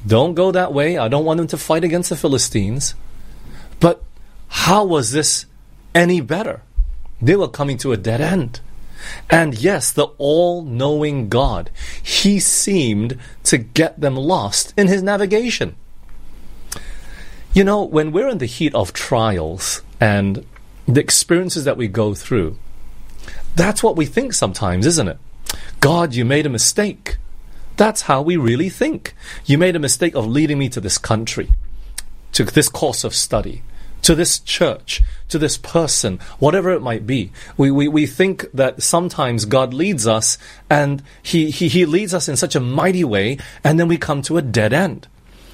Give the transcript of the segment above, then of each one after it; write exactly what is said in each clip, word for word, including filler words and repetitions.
Don't go that way. I don't want them to fight against the Philistines. But how was this any better? They were coming to a dead end. And yes, the all-knowing God, He seemed to get them lost in His navigation. You know, when we're in the heat of trials and the experiences that we go through, that's what we think sometimes, isn't it? God, you made a mistake. That's how we really think. You made a mistake of leading me to this country, to this course of study, to this church, to this person, whatever it might be. We, we, we think that sometimes God leads us and he, he, he leads us in such a mighty way, and then we come to a dead end.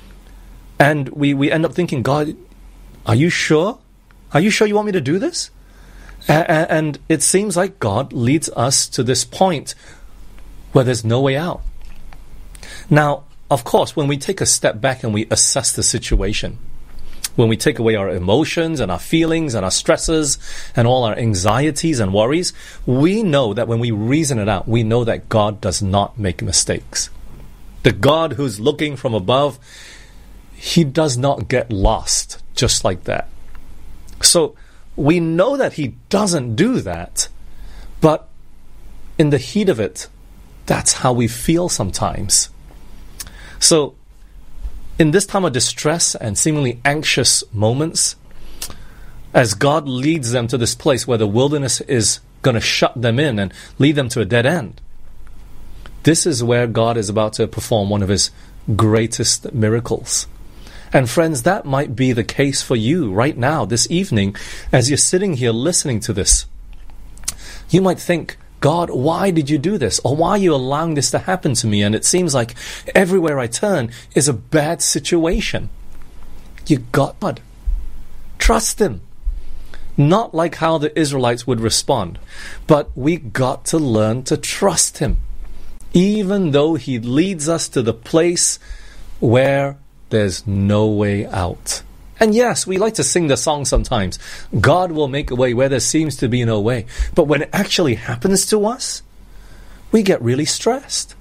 And we, we end up thinking, God, are you sure? Are you sure you want me to do this? A- and it seems like God leads us to this point where there's no way out. Now, of course, when we take a step back and we assess the situation, when we take away our emotions and our feelings and our stresses and all our anxieties and worries, we know that when we reason it out, we know that God does not make mistakes. The God who's looking from above, He does not get lost just like that. So we know that He doesn't do that, but in the heat of it, that's how we feel sometimes. So, in this time of distress and seemingly anxious moments, as God leads them to this place where the wilderness is going to shut them in and lead them to a dead end, this is where God is about to perform one of His greatest miracles. And friends, that might be the case for you right now, this evening, as you're sitting here listening to this. You might think, God, why did you do this? Or why are you allowing this to happen to me? And it seems like everywhere I turn is a bad situation. You got God. Trust Him. Not like how the Israelites would respond, but we got to learn to trust Him, even though He leads us to the place where there's no way out. And yes, we like to sing the song sometimes, God will make a way where there seems to be no way. But when it actually happens to us, we get really stressed.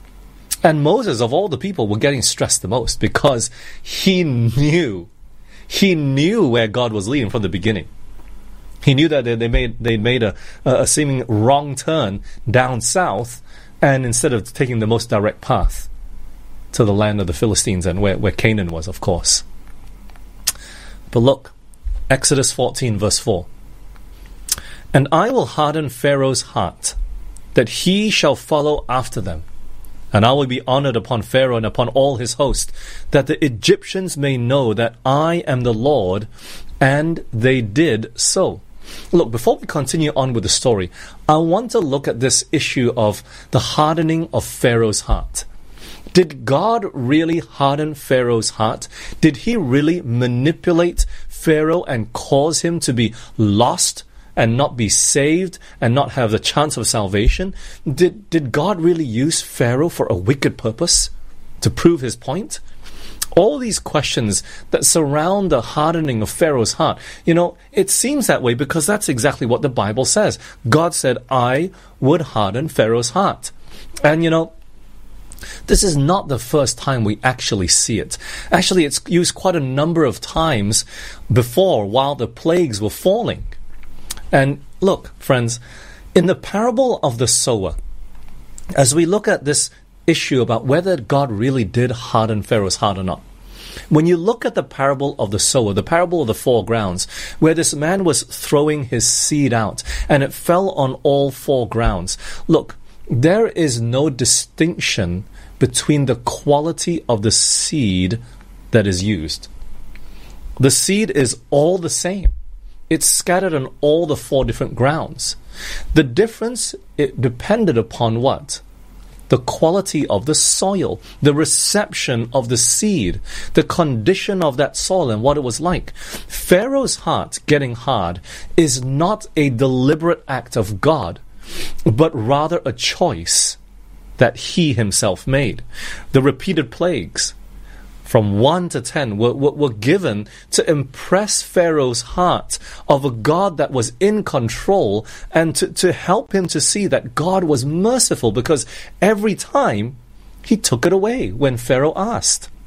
And Moses, of all the people, were getting stressed the most because he knew, he knew where God was leading from the beginning. He knew that they made they made a, a seeming wrong turn down south, and instead of taking the most direct path to the land of the Philistines and where, where Canaan was, of course. But look, Exodus fourteen verse four. And I will harden Pharaoh's heart, that he shall follow after them. And I will be honored upon Pharaoh and upon all his host, that the Egyptians may know that I am the Lord. And they did so. Look, before we continue on with the story, I want to look at this issue of the hardening of Pharaoh's heart. Did God really harden Pharaoh's heart? Did He really manipulate Pharaoh and cause him to be lost and not be saved and not have the chance of salvation? Did, did God really use Pharaoh for a wicked purpose to prove His point? All these questions that surround the hardening of Pharaoh's heart, you know, it seems that way because that's exactly what the Bible says. God said, I would harden Pharaoh's heart. And, you know, this is not the first time we actually see it. Actually, it's used quite a number of times before while the plagues were falling. And look, friends, in the parable of the sower, as we look at this issue about whether God really did harden Pharaoh's heart or not, when you look at the parable of the sower, the parable of the four grounds, where this man was throwing his seed out and it fell on all four grounds, look, there is no distinction between the quality of the seed that is used. The seed is all the same. It's scattered on all the four different grounds. The difference, it depended upon what? The quality of the soil, the reception of the seed, the condition of that soil and what it was like. Pharaoh's heart getting hard is not a deliberate act of God, but rather a choice that he himself made. The repeated plagues from one to ten were, were, were given to impress Pharaoh's heart of a God that was in control and to, to help him to see that God was merciful, because every time he took it away when Pharaoh asked.